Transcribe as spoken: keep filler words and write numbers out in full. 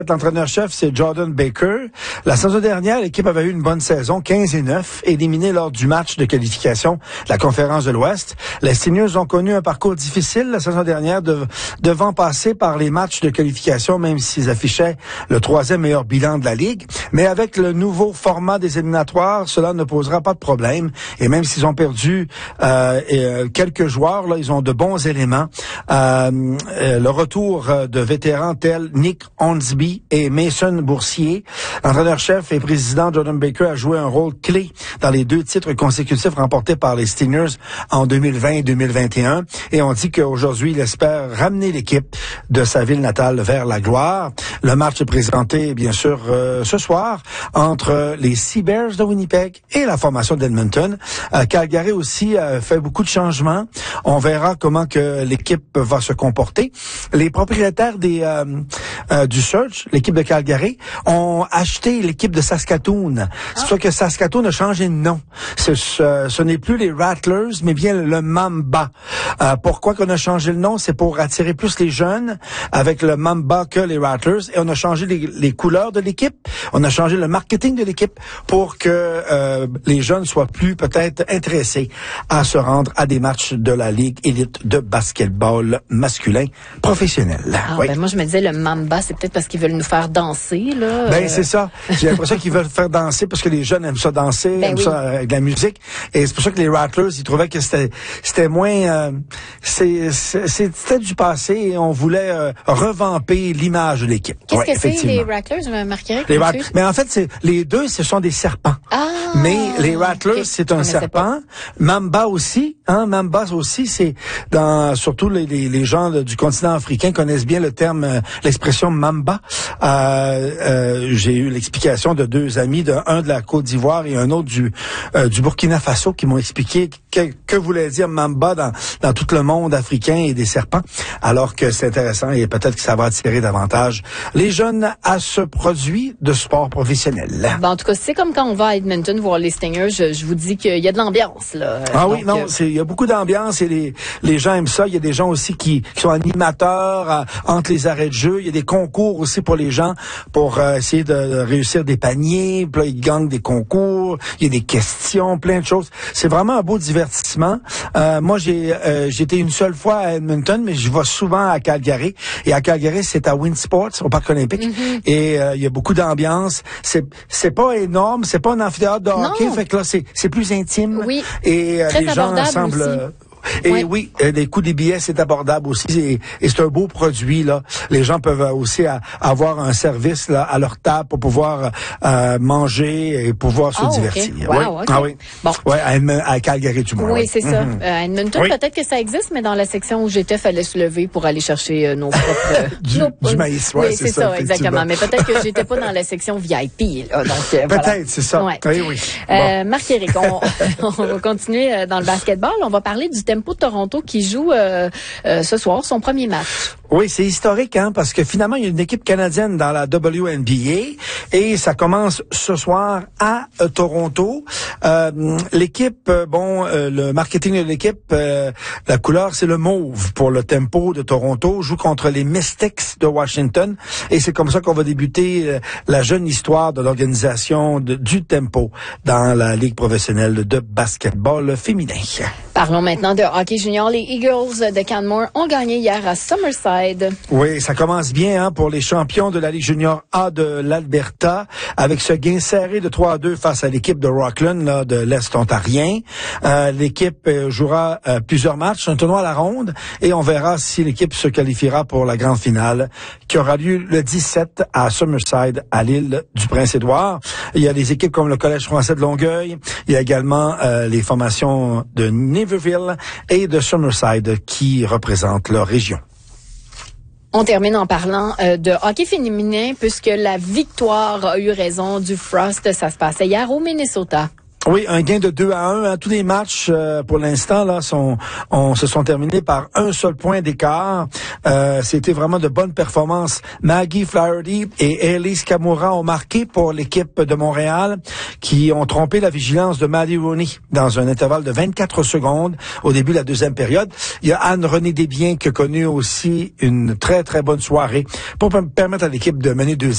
L'entraîneur-chef, c'est Jordan Baker. La saison dernière, l'équipe avait eu une bonne saison, quinze et neuf, éliminée lors du match de qualification de la Conférence de l'Ouest. Les Stingers ont connu un parcours difficile la saison dernière, de, devant passer par les matchs de qualification, même s'ils affichaient le troisième meilleur bilan de la Ligue. Mais avec le nouveau format des éliminatoires, cela ne posera pas de problème. Et même s'ils ont perdu euh, et, euh, quelques joueurs, là, ils ont de bons éléments. Euh, euh, le retour de vétérans tels Nick Hornsby et Mason Boursier. L'entraîneur-chef et président Jordan Baker a joué un rôle clé dans les deux titres consécutifs remportés par les Stingers en deux mille vingt et deux mille vingt et un. Et on dit qu'aujourd'hui, il espère ramener l'équipe de sa ville natale vers la gloire. Le match est présenté, bien sûr, euh, ce soir entre les Sea Bears de Winnipeg et la formation d'Edmonton. Euh, Calgary aussi euh, fait beaucoup de changements. On verra comment que l'équipe va se comporter. Les propriétaires des euh, euh, du Surge, l'équipe de Calgary, ont acheté l'équipe de Saskatoon. C'est pour ça que Saskatoon a changé de nom. Ce, ce, ce n'est plus les Rattlers, mais bien le Mamba. Euh, pourquoi qu'on a changé le nom? C'est pour attirer plus les jeunes avec le Mamba que les Rattlers. Et on a changé les, les couleurs de l'équipe. On a changé le marketing de l'équipe pour que euh, les jeunes soient plus peut-être intéressés à se rendre à des matchs de la Ligue élite de basketball masculin professionnel. Ah, oui. Ben moi, je me disais, le Mamba, c'est peut-être parce qu'ils veulent nous faire danser, là. Ben, c'est ça. J'ai l'impression qu'ils veulent faire danser parce que les jeunes aiment ça danser, ben aiment oui. ça avec de la musique. Et c'est pour ça que les Rattlers, ils trouvaient que c'était, c'était moins, euh, c'est, c'est, c'était du passé et on voulait euh, revamper l'image de l'équipe. Qu'est-ce ouais, que c'est, les Rattlers? Je me marquerai. Les Rat- Mais en fait, c'est, les deux, ce sont des serpents. Ah! Mais les Rattlers, okay. c'est un serpent. Pas. Mamba aussi, hein, Mamba aussi, c'est dans, surtout les, les, les gens de, du continent africain connaissent bien le terme, euh, l'expression Mamba. Euh, euh, j'ai eu l'explication de deux amis, de, un de la Côte d'Ivoire et un autre du, euh, du Burkina Faso, qui m'ont expliqué que, que voulait dire Mamba dans, dans tout le monde africain et des serpents, alors que c'est intéressant et peut-être que ça va attirer davantage les jeunes à ce produit de sport professionnel. Ben, en tout cas, c'est comme quand on va à Edmonton voir les Stingers, je, je vous dis qu'il y a de l'ambiance, là. Ah Donc, oui, non, c'est, il y a beaucoup d'ambiance et les, les gens aiment ça. Il y a des gens aussi qui, qui sont animateurs à, entre les arrêts de jeu. Il y a des concours aussi pour les gens pour euh, essayer de, de réussir des paniers. Puis là, ils gagnent des concours. Il y a des questions, plein de choses. C'est vraiment un beau divertissement. Euh, moi, j'ai euh, j'ai été une seule fois à Edmonton, mais je vais souvent à Calgary. Et à Calgary, c'est à Winsports, au Parc olympique. Mm-hmm. Et euh, il y a beaucoup d'ambiance. C'est c'est pas énorme, c'est pas un amphithéâtre de hockey. Non. Fait que là, c'est c'est plus intime. Oui. Et euh, Très les gens semblent... aussi. Et oui, oui euh, les coûts des billets, c'est abordable aussi. Et, et c'est un beau produit, là. Les gens peuvent aussi à, avoir un service là, à leur table pour pouvoir euh, manger et pouvoir se oh, divertir. Okay. Wow, oui. okay. Ah oui. Bon. Ouais, à, à Calgary, du moins. Oui, oui. c'est ça. Mm-hmm. Euh, à Edmonton, oui. peut-être que ça existe, mais dans la section où j'étais, fallait se lever pour aller chercher euh, nos propres... du, nos, du maïs, ouais, oui, c'est, c'est ça, ça exactement. Mais peut-être que j'étais pas dans la section V I P. Là, donc, euh, peut-être, voilà. c'est ça. Ouais. Oui, oui. Bon. Euh, Marc-Éric, on, on va continuer dans le basketball. On va parler du Tempo de Toronto qui joue euh, euh, ce soir son premier match. Oui, c'est historique, hein, parce que finalement, il y a une équipe canadienne dans la W N B A et ça commence ce soir à euh, Toronto. Euh, l'équipe, euh, bon, euh, le marketing de l'équipe, euh, la couleur, c'est le mauve pour le Tempo de Toronto. Joue contre les Mystics de Washington et c'est comme ça qu'on va débuter euh, la jeune histoire de l'organisation de, du Tempo dans la Ligue professionnelle de basketball féminin. Parlons maintenant de hockey junior. Les Eagles de Canmore ont gagné hier à Summerside. Oui, ça commence bien hein, pour les champions de la Ligue junior A de l'Alberta avec ce gain serré de trois à deux face à l'équipe de Rockland là, de l'Est ontarien. Euh, l'équipe euh, jouera euh, plusieurs matchs, un tournoi à la ronde et on verra si l'équipe se qualifiera pour la grande finale qui aura lieu le dix-sept à Summerside à l'île du Prince-Édouard. Il y a des équipes comme le Collège français de Longueuil, il y a également euh, les formations de Niverville et de Summerside qui représentent leur région. On termine en parlant euh, de hockey féminin puisque la victoire a eu raison du Frost. Ça se passait hier au Minnesota. Oui, un gain de deux à un. Hein. Tous les matchs, euh, pour l'instant, là, sont, on, se sont terminés par un seul point d'écart. Euh, c'était vraiment de bonnes performances. Maggie Flaherty et Elise Kamura ont marqué pour l'équipe de Montréal, qui ont trompé la vigilance de Maddie Rooney dans un intervalle de vingt-quatre secondes au début de la deuxième période. Il y a Anne-Renée Desbiens qui a connu aussi une très, très bonne soirée pour permettre à l'équipe de mener deuxième.